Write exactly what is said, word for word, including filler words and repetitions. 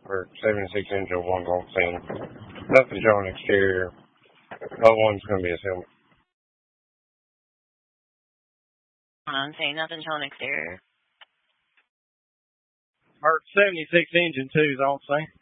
for seventy-six inch or one Gulf scene. Nothing showing exterior. Other one's going to be a helmet. I'm saying nothing showing exterior. Or seventy-six engine too is all I'm saying.